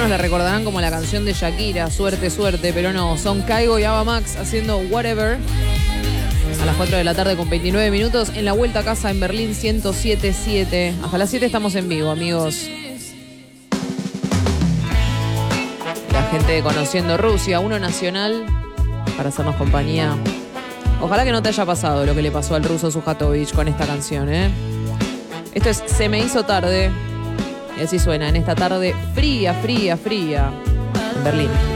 Algunos la recordarán como la canción de Shakira, Suerte, Suerte, pero no, son Kygo y Ava Max haciendo Whatever. A las 4 de la tarde con 29 minutos en la vuelta a casa en Berlín 107.7. Hasta las 7 estamos en vivo, amigos. La gente conociendo Rusia, uno nacional para hacernos compañía. Ojalá que no te haya pasado lo que le pasó al ruso Sujatovich con esta canción, ¿eh? Esto es Se me hizo tarde. Y así suena en esta tarde fría, fría, fría en Berlín.